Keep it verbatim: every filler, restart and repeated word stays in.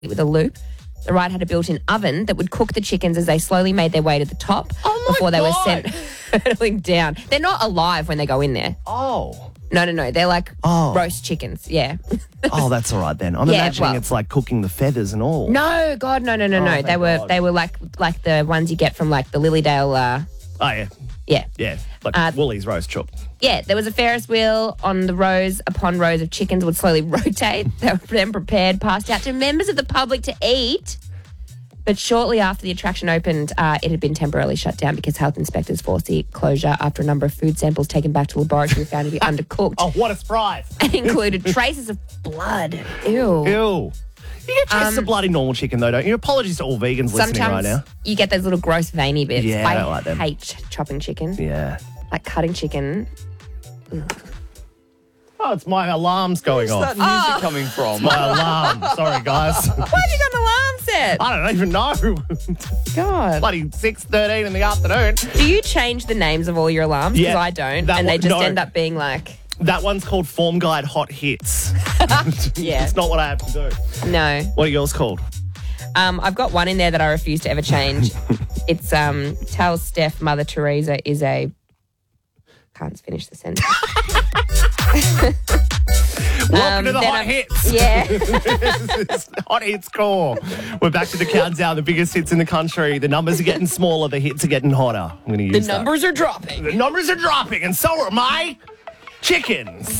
with a loop. The ride had a built-in oven that would cook the chickens as they slowly made their way to the top Oh my before they God. were sent hurtling down. They're not alive when they go in there. Oh. No, no, no. They're like Oh. roast chickens. Yeah. Oh, that's all right then. I'm Yeah, imagining well- it's like cooking the feathers and all. No, God, no, no, no, Oh, no. thank They were God. they were like like the ones you get from like the Lilydale. Uh, Oh, yeah. yeah. Yeah. Like Uh, Woolies roast chook. Yeah, there was a Ferris wheel on the rows upon rows of chickens would slowly rotate. They were then prepared, passed out to members of the public to eat. But shortly after the attraction opened, uh, it had been temporarily shut down because health inspectors forced the closure after a number of food samples taken back to the laboratory were found to be undercooked Oh, what a surprise. and included traces of blood. Ew. Ew. You get traces Um, of bloody normal chicken, though, don't you? Apologies to all vegans listening right Sometimes now. you get those little gross veiny bits. Yeah, I I don't like them. hate ch- chopping chicken. Yeah. Like cutting chicken. Oh, it's my alarms going Where's off. that music coming from? My alarm. Sorry, guys. Why have you got an alarm set? I don't even know. God. Bloody six thirteen in the afternoon. Do you change the names of all your alarms? Because Yeah, I don't. that And they one- just no. end up being like, That one's called Form Guide Hot Hits. yeah. It's not what I have to do. No. What are yours called? Um, I've got one in there that I refuse to ever change. It's um, tell Steph Mother Teresa is a... Can't finish the sentence. Welcome to the then Hot I've- Hits. Yeah. It's Hot Hits Core. We're back to the countdown, the biggest hits in the country. The numbers are getting smaller, the hits are getting hotter. I'm going to The use that. numbers are dropping. The numbers are dropping, and so are my chickens.